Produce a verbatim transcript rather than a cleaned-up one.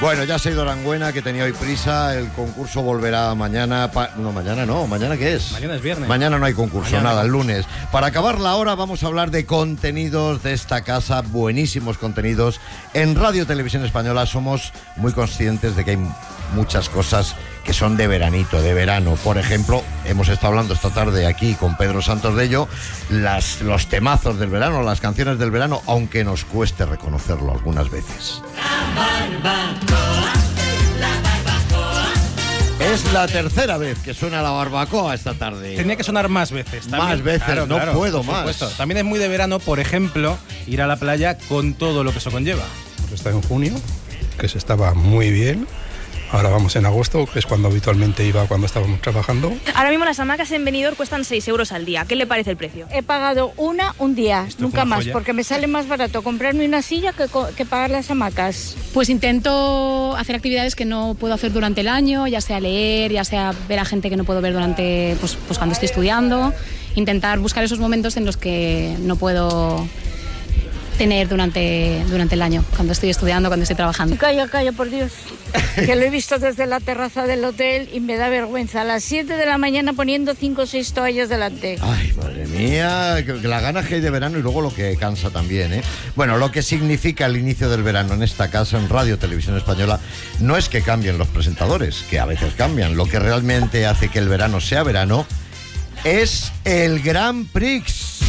Bueno, ya se ha ido Aranguena, que tenía hoy prisa. El concurso volverá mañana. Pa... No, mañana no. ¿Mañana qué es? Mañana es viernes. Mañana no hay concurso, mañana nada, el lunes. Para acabar la hora vamos a hablar de contenidos de esta casa, buenísimos contenidos. En Radio Televisión Española somos muy conscientes de que hay muchas cosas que son de veranito, de verano. Por ejemplo, hemos estado hablando esta tarde aquí con Pedro Santos de ello, las, los temazos del verano, las canciones del verano, aunque nos cueste reconocerlo algunas veces. La barbacoa, la barbacoa. Es la tercera vez que suena la barbacoa esta tarde. Tenía que sonar más veces. También. Más veces, claro, no claro, puedo más. Supuesto. También es muy de verano, por ejemplo, ir a la playa con todo lo que eso conlleva. Hemos estado en junio, que se estaba muy bien. Ahora vamos en agosto, que es cuando habitualmente iba cuando estábamos trabajando. Ahora mismo las hamacas en Benidorm cuestan seis euros al día. ¿Qué le parece el precio? He pagado una un día, Esto nunca más, joya. porque me sale más barato comprarme una silla que, que pagar las hamacas. Pues intento hacer actividades que no puedo hacer durante el año, ya sea leer, ya sea ver a gente que no puedo ver durante, pues, pues cuando estoy estudiando. Intentar buscar esos momentos en los que no puedo tener durante, durante el año, cuando estoy estudiando, cuando estoy trabajando. Calla, calla, por Dios, que lo he visto desde la terraza del hotel y me da vergüenza. A las siete de la mañana poniendo cinco o seis toallas delante. Ay, madre mía, que, que la ganas que hay de verano y luego lo que cansa también, ¿eh? Bueno, lo que significa el inicio del verano en esta casa, en Radio Televisión Española, no es que cambien los presentadores, que a veces cambian. Lo que realmente hace que el verano sea verano es el Grand Prix.